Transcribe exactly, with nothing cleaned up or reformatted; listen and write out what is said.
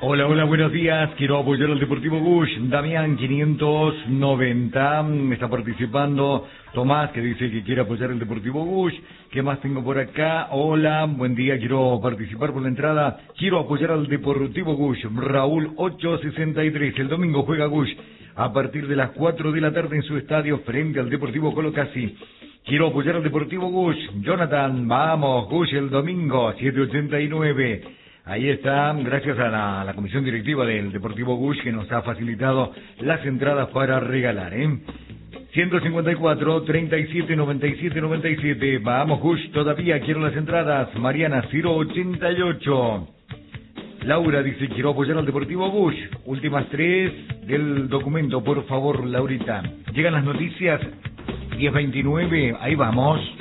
Hola, hola, buenos días. Quiero apoyar al Deportivo Gush. Damián quinientos noventa está participando. Tomás, que dice que quiere apoyar al Deportivo Gush. ¿Qué más tengo por acá? Hola, buen día. Quiero participar por la entrada. Quiero apoyar al Deportivo Gush. Raúl ochocientos sesenta y tres. El domingo juega Gush a partir de las cuatro de la tarde en su estadio frente al Deportivo Colocasi. Quiero apoyar al Deportivo Gush. Jonathan, vamos, Gush el domingo, siete ochenta y nueve. Ahí está, gracias a la, a la comisión directiva del Deportivo Gush que nos ha facilitado las entradas para regalar, ¿eh? ciento cincuenta y cuatro, treinta y siete, noventa y siete, noventa y siete. Vamos, Gush, todavía quiero las entradas. Mariana, cero ochenta y ocho. Laura dice, quiero apoyar al Deportivo Gush. Últimas tres del documento, por favor, Laurita. Llegan las noticias, diez veintinueve, ahí vamos.